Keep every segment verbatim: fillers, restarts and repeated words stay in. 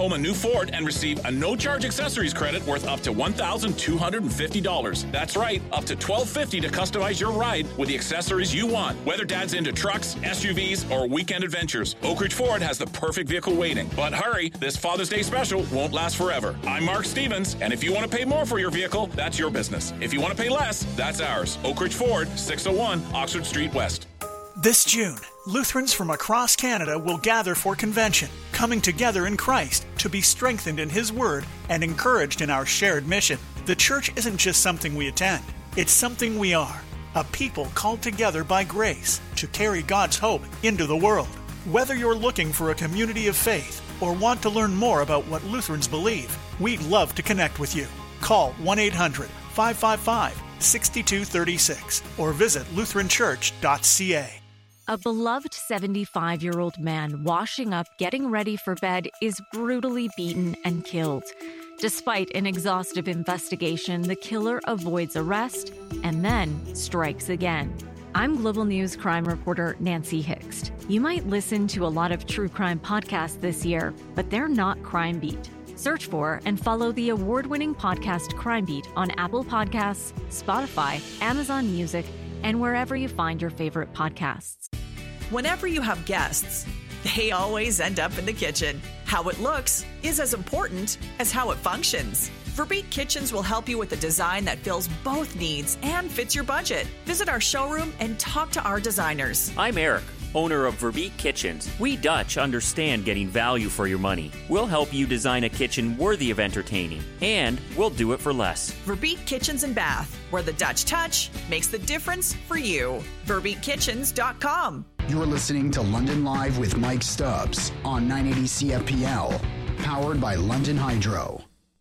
home a new Ford and receive a no-charge accessories credit worth up to one thousand two hundred fifty dollars. That's right, up to twelve fifty to customize your ride with the accessories you want. Whether Dad's into trucks, S U Vs, or weekend adventures, Oak Ridge Ford has the perfect vehicle waiting. But hurry, this Father's Day special won't last forever. I'm Mark Stevens, and if you want to pay more for your vehicle, that's your business. If you want to pay less, that's ours. Oak Ridge Ford, six oh one Oxford Street West. This June, Lutherans from across Canada will gather for convention, coming together in Christ to be strengthened in His Word and encouraged in our shared mission. The church isn't just something we attend, it's something we are, a people called together by grace to carry God's hope into the world. Whether you're looking for a community of faith or want to learn more about what Lutherans believe, we'd love to connect with you. Call one eight hundred five five five six two three six or visit lutheran church dot c a. A beloved seventy-five-year-old man washing up, getting ready for bed, is brutally beaten and killed. Despite an exhaustive investigation, the killer avoids arrest and then strikes again. I'm Global News crime reporter Nancy Hixt. You might listen to a lot of true crime podcasts this year, but they're not Crime Beat. Search for and follow the award-winning podcast Crime Beat on Apple Podcasts, Spotify, Amazon Music, and wherever you find your favorite podcasts. Whenever you have guests, they always end up in the kitchen. How it looks is as important as how it functions. Verbeek Kitchens will help you with a design that fills both needs and fits your budget. Visit our showroom and talk to our designers. I'm Eric, owner of Verbeek Kitchens. We Dutch understand getting value for your money. We'll help you design a kitchen worthy of entertaining, and we'll do it for less. Verbeek Kitchens and Bath, where the Dutch touch makes the difference for you. verbeek kitchens dot com. You're listening to London Live with Mike Stubbs on nine eighty C F P L, powered by London Hydro.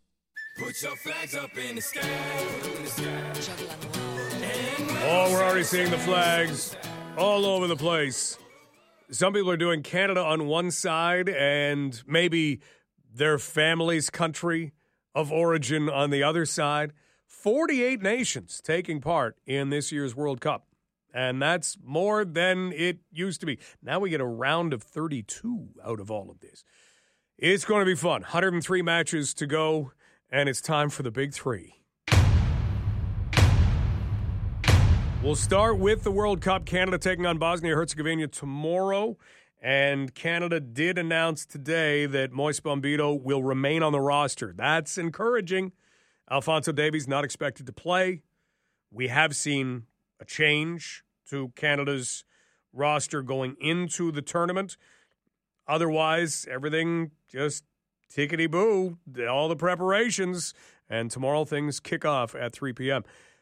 Put your flags up in the sky, in the sky. Oh, we're already seeing the flags all over the place. Some people are doing Canada on one side and maybe their family's country of origin on the other side. forty-eight nations taking part in this year's World Cup. And that's more than it used to be. Now we get a round of thirty-two out of all of this. It's going to be fun. one hundred three matches to go, and it's time for the big three. We'll start with the World Cup. Canada taking on Bosnia-Herzegovina tomorrow. And Canada did announce today that Moise Bombito will remain on the roster. That's encouraging. Alphonso Davies not expected to play. We have seen a change to Canada's roster going into the tournament. Otherwise, everything just tickety-boo, all the preparations, and tomorrow things kick off at three p.m.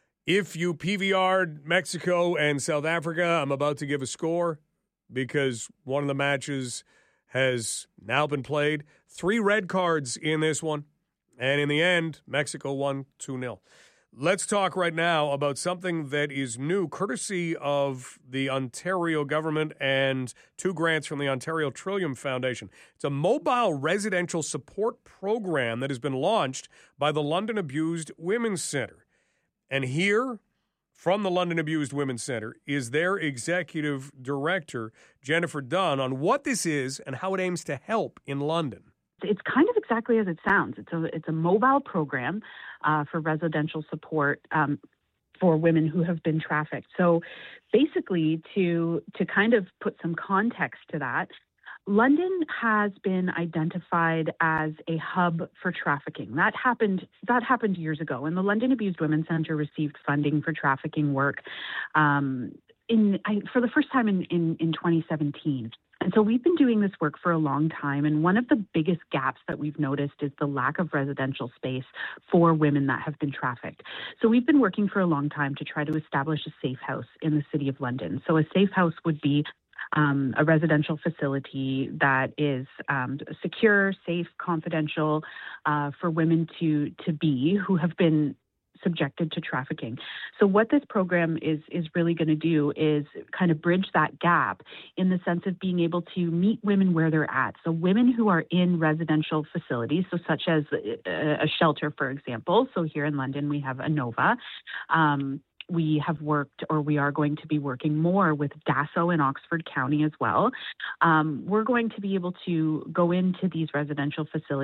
If you P V R'd Mexico and South Africa, I'm about to give a score because one of the matches has now been played. Three red cards in this one, and in the end, Mexico won two nil. Let's talk right now about something that is new, courtesy of the Ontario government and two grants from the Ontario Trillium Foundation. It's a mobile residential support program that has been launched by the London Abused Women's Centre. And here, from the London Abused Women's Centre, is their executive director, Jennifer Dunn, on what this is and how it aims to help in London. It's kind of exactly as it sounds. It's a it's a mobile program uh, for residential support um, for women who have been trafficked. So basically, to to kind of put some context to that, London has been identified as a hub for trafficking. That happened that happened years ago, and the London Abused Women's Centre received funding for trafficking work um, in I, for the first time in, in, in twenty seventeen. And so we've been doing this work for a long time, and one of the biggest gaps that we've noticed is the lack of residential space for women that have been trafficked. So we've been working for a long time to try to establish a safe house in the City of London. So a safe house would be um, a residential facility that is um, secure, safe, confidential uh, for women to to be who have been subjected to trafficking. So what this program is is really going to do is kind of bridge that gap in the sense of being able to meet women where they're at. So women who are in residential facilities, so such as a, a shelter, for example. So here in London, we have Anova. Um, we have worked, or we are going to be working more with Dasso in Oxford County as well. Um, we're going to be able to go into these residential facilities